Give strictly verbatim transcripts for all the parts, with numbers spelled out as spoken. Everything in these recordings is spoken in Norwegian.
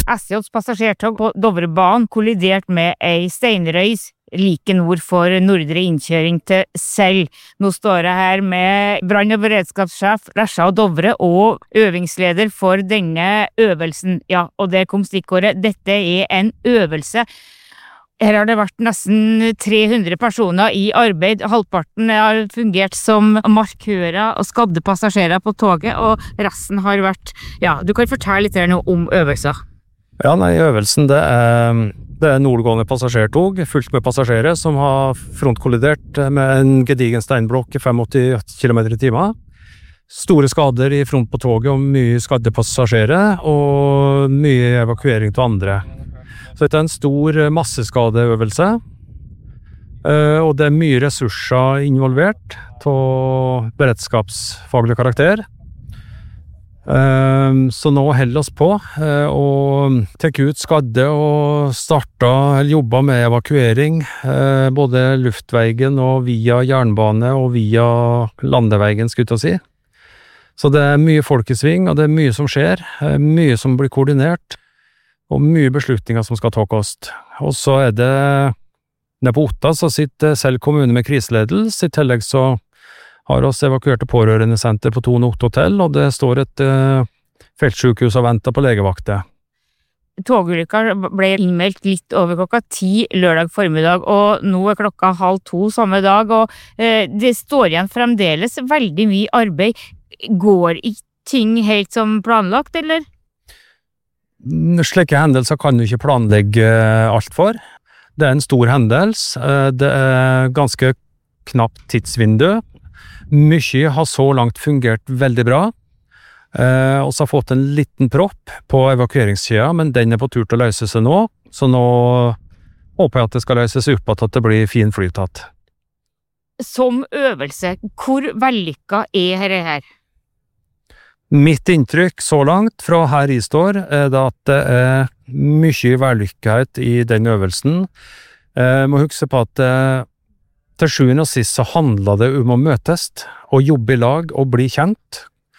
S Js passasjertog på Dovrebanen kollidert med ei steinrøys like nord for nordre innkjøring til Sel. Nå står jeg her med brann- og beredskapssjef Lesja og Dovre og øvingsleder for denne øvelsen. Ja, og det kom stikkordet. Dette er en øvelse. Her har det vært nesten tre hundre personer i arbeid. Halvparten har fungert som markører og skadde passasjerer på toget, og resten har vært... Ja, du kan fortelle litt her nå om øvelser. Ja, nei, øvelsen det er, det er nordgående passasjertog, fullt med passasjerer, som har frontkollidert med en gedigen steinblokk i åttifem kilometer i timen. Store skader i front på toget og mye skadde passasjerer, og mye evakuering til andre. Så dette er en stor masseskadeøvelse, og det er mye ressurser involvert til beredskapsfaglig karakter. Så nå holder oss på og tar ut skadde og starter eller jobber med evakuering, både luftveien og via jernbane og via landeveien, skulle jeg si. Så det er mye folkesving, og det er mye som skjer, mye som blir koordinert, og mye beslutninger som skal tas. Og så er det, nede på Otta, så sitter selv kommune med kriseledelse. I tillegg så har oss evakuerte pårørendesenter på Tone Otte Hotel, og det står et uh, feltsykehus og venter på legevakte. Togulykka ble innmeldt litt over klokka ti lørdag formiddag, og nå er klokka halv to samme dag, og uh, det står igjen fremdeles veldig mye arbeid. Går ikke ting helt som planlagt, eller? Slike hendelser kan du ikke planlegge alt for. Det er en stor hendelse. Det er ganske knapt tidsvindu. Mye har så langt fungert veldig bra. Og så har fått en liten propp på evakueringskjeda, men den er på tur til å løse seg nå. Så nå håper jeg at det skal løses opp at det blir fin flytatt. Som øvelse, hvor vellykka er dette her? Mitt inntrykk så langt fra her jeg står er det at det er mye vellykkethet i den øvelsen. Jeg må huske på at til sjuende og sist så handler det om å møtes og jobbe i lag og bli kjent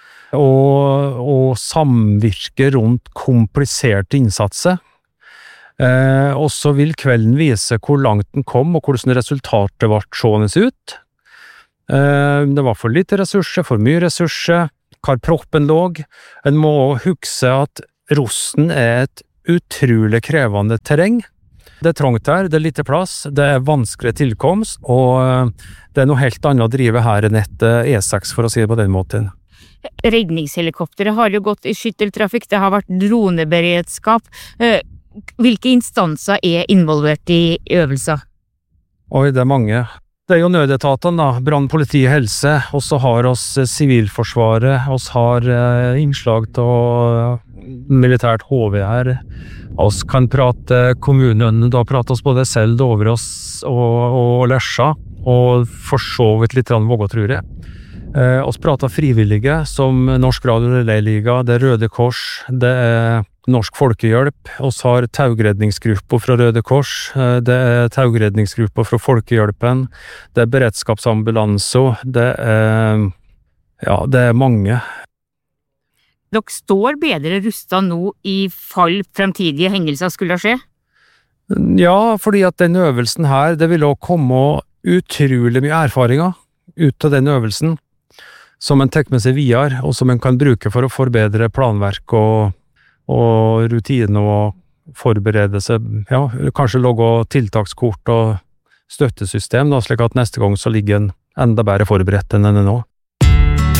og, og samvirke rundt kompliserte innsatser. Eh, og så vil kvelden vise hvor langt den kom og hvordan resultatet ble seende ut. Eh, det var for lite ressurser, for mye ressurser, hvor proppen låg. En må huske at Rosten er et utrolig krevende terreng. Det er trångt her, det er lite plass, det er vanskelig tilkomst, og det er noe helt annet å drive her enn et E seks, for å si det på den måten. Redningshelikoptere har jo gått i skytteltrafikk, det har vært droneberedskap. Hvilke instanser er involvert i øvelser? Oi, det er mange. Det er jo nødetatene da, brann, politi, helse, og så har oss sivilforsvaret, oss har eh, innslag til militært H V her, oss kan prate kommunen, da prater oss både selv, Dovreås og, og Lesja, og for så vidt litt Vågå, tror jeg. Eh, oss prater frivillige, som Norsk Radio Relay-liga, det er Røde Kors, det er Norsk Folkehjelp, oss har taugredningsgrupper fra Røde Kors, det er taugredningsgrupper fra Folkehjelpen, det er beredskapsambulanse, det er, ja, det er mange. Dere står bedre rustet nå i fall fremtidige hendelser skulle skje? Ja, fordi at den øvelsen her, det vil også komme utrolig mye erfaringer ut av den øvelsen, som en tek med seg videre, og som en kan bruke for å forbedre planverk og og rutine og forberede seg, ja, kanskje logge tiltakskort og støttesystem, da, slik at neste gang så ligger en enda bedre forberedt enn den er nå.